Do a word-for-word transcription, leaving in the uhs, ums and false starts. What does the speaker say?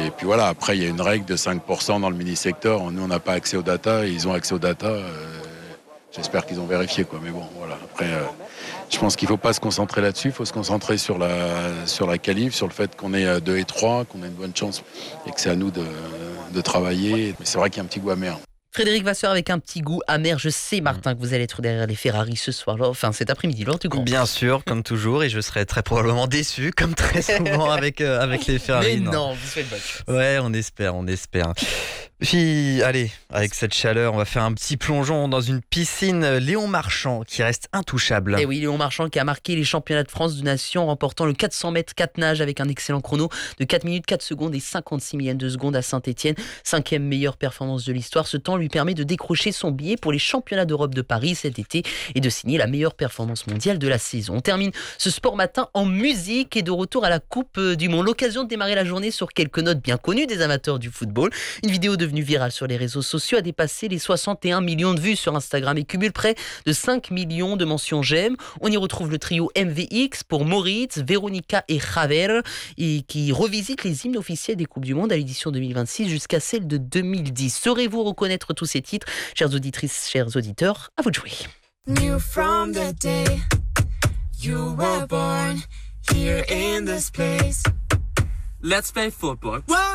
Et puis voilà, après, il y a une règle de cinq pour cent dans le mini-secteur. Nous, on n'a pas accès aux data, et ils ont accès aux data. Euh, j'espère qu'ils ont vérifié, quoi. Mais bon, voilà. Après, euh, je pense qu'il ne faut pas se concentrer là-dessus. Il faut se concentrer sur la, sur la qualif, sur le fait qu'on est deux et trois, qu'on a une bonne chance et que c'est à nous de, de travailler. Mais c'est vrai qu'il y a un petit goût amer. Frédéric Vasseur avec un petit goût amer. Je sais, Martin, que vous allez être derrière les Ferrari ce soir, là, enfin cet après-midi, lors du Grand Prix. Bien sûr, comme toujours, et je serai très probablement déçu, comme très souvent avec, euh, avec les Ferrari. Mais non, non, vous faites bonne chance. Ouais, on espère, on espère. Puis, allez, avec cette chaleur, on va faire un petit plongeon dans une piscine. Léon Marchand, qui reste intouchable. Et oui, Léon Marchand qui a marqué les championnats de France de nation en remportant le quatre cents mètres quatre nages avec un excellent chrono de quatre minutes quatre secondes et cinquante-six millièmes de seconde à Saint-Etienne. Cinquième meilleure performance de l'histoire. Ce temps lui permet de décrocher son billet pour les championnats d'Europe de Paris cet été et de signer la meilleure performance mondiale de la saison. On termine ce sport matin en musique et de retour à la Coupe du Monde. L'occasion de démarrer la journée sur quelques notes bien connues des amateurs du football. Une vidéo devenue virale sur les réseaux sociaux a dépassé les soixante et un millions de vues sur Instagram et cumule près de cinq millions de mentions j'aime. On y retrouve le trio M V X pour Moritz, Véronica et Javier et qui revisite les hymnes officiels des Coupes du Monde à l'édition deux mille vingt-six jusqu'à celle de deux mille dix. Saurez-vous reconnaître tous ces titres? Chères auditrices, chers auditeurs, à vous de jouer. Knew from the day you were born here in this place. Let's play football. Whoa!